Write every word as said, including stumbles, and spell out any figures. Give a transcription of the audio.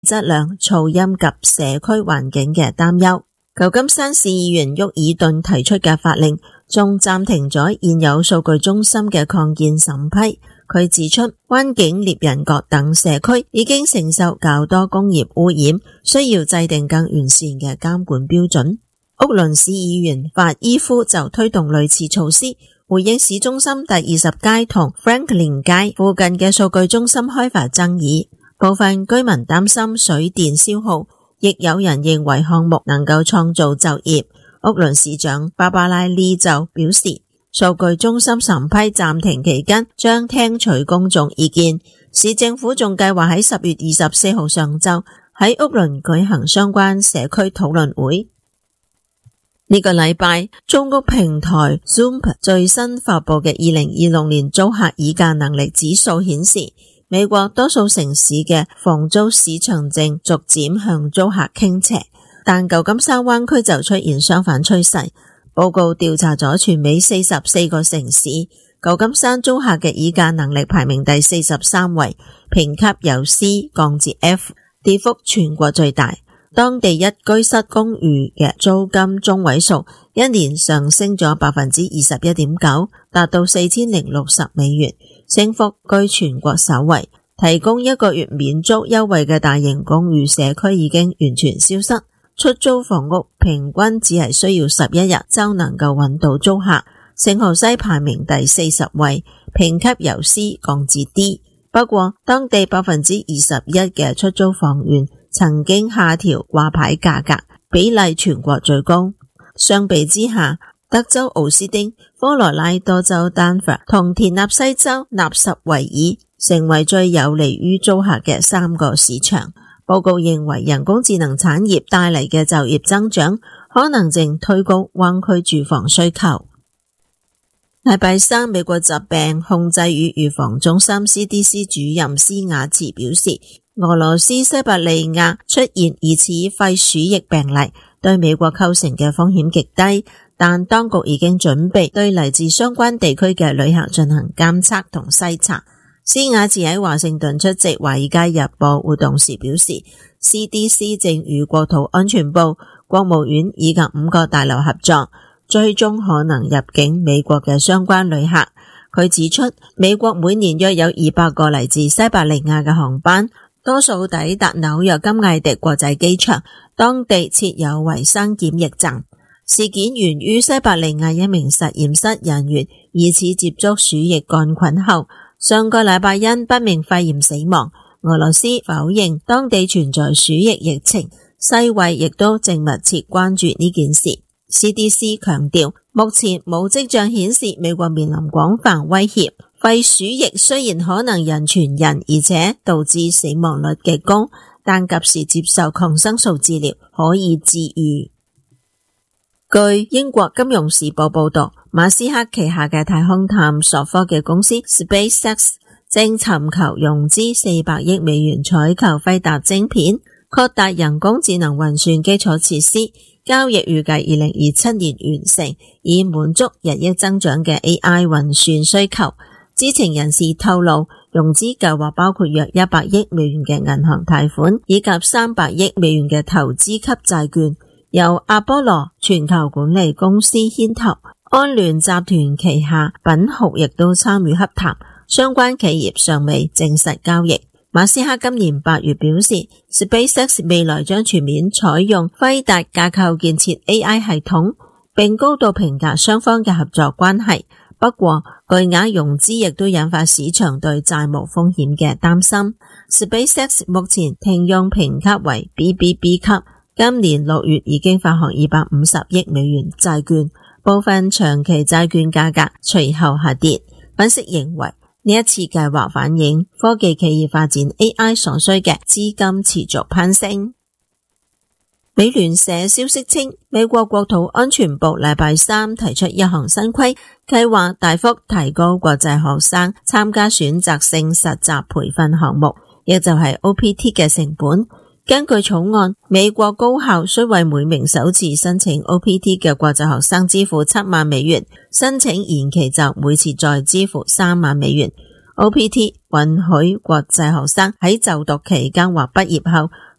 質量、噪音及社區環境嘅擔憂。舊金山市議員沃爾頓提出嘅法令仲暫停咗現有數據中心嘅擴建審批。佢指出，灣景獵人角等社區已經承受較多工業污染，需要制定更完善嘅監管標準。屋崙市議員法伊夫就推動類似措施，回應市中心第二十街同 Franklin 街附近嘅數據中心開發爭議。部分居民擔心水電消耗，亦有人認為項目能夠創造就業。屋崙市長芭芭拉利就表示，數據中心審批暫停期間將聽取公眾意見。市政府仲計劃喺十月二十四號上晝喺屋崙舉行相關社區討論會。呢個禮拜，租屋平台 Zoom 最新發布嘅二零二六年租客議價能力指數顯示，美國多數城市嘅房租市場正逐漸向租客傾斜，但舊金山灣區就出現相反趨勢。報告調查咗全美四十四個城市，舊金山租客嘅議價能力排名第四十三位，評級由 C 降至 F， 跌幅全國最大。當地一居室公寓嘅租金中位數一年上升咗百分之二十一點九，達到四千零六十美元，升幅居全國首位。提供一個月免租優惠嘅大型公寓社區已經完全消失。出租房屋平均只係需要十一日就能夠揾到租客。聖荷西排名第四十位，評級由 C 降至 D。不過當地百分之二十一嘅出租房源曾經下調掛牌價格，比例全國最高。相比之下，德州奧斯汀、科羅拉多州丹佛同田納西州納什維爾成為最有利於租客嘅三個市場。報告認為，人工智能產業帶嚟嘅就業增長可能正推高灣區住房需求。禮拜三，美國疾病控制與預防中心 C D C 主任斯瓦茨表示，俄羅斯西伯利亞出現疑似肺鼠疫病例，對美國構成嘅風險極低，但當局已經準備對嚟自相關地區嘅旅客進行監測同篩查。斯瓦茨喺華盛頓出席華爾街日報活動時表示， C D C 正與國土安全部、國務院以及五個大樓合作，追蹤可能入境美國嘅相關旅客。佢指出，美國每年約有二百個嚟自西伯利亞嘅航班，多數抵達紐約金艾迪國際機場，當地設有衛生檢疫站。事件源於西伯利亞一名實驗室人員疑似接觸鼠疫桿菌後，上個禮拜因不明肺炎死亡。俄羅斯否認當地存在鼠疫疫情，世衛亦都正密切關注呢件事。C D C 強調，目前冇跡象顯示美國面臨廣泛威脅。肺鼠疫雖然可能人傳人，而且導致死亡率極高，但及時接受抗生素治療可以治癒。據英國金融時報報道，馬斯克旗下嘅太空探索科技公司 SpaceX 正尋求融資四百億美元採購輝達晶片，擴大人工智能運算基礎設施。交易預計二零二七年完成，以滿足日益增長嘅 A I 運算需求。知情人士透露，融資計劃包括約一百億美元嘅銀行貸款，以及三百億美元嘅投資級債券。由阿波羅全球管理公司牽頭，安聯集團旗下品豪亦都參與洽談，相關企業尚未證實交易。馬斯克今年八月表示 ，SpaceX 未來將全面採用輝達架構建設 A I 系統，並高度評價雙方嘅合作關係。不過，巨額融資亦都引發市場對債務風險嘅擔心。SpaceX 目前停用評級為 B B B 級。今年六月已經發行二百五十億美元債券，部分長期債券價格隨後下跌。分析認為，呢一次計劃反映科技企業發展 A I 所需嘅資金持續攀升。美聯社消息稱，美國國土安全部禮拜三提出一項新規，計劃大幅提高國際學生參加選擇性實習培訓項目，亦就係 O P T 嘅成本。根據草案，美國高校需為每名首次申請 O P T 嘅國際學生支付七萬美元，申請延期就每次再支付三萬美元。O P T 允許國際學生喺就讀期間或畢業後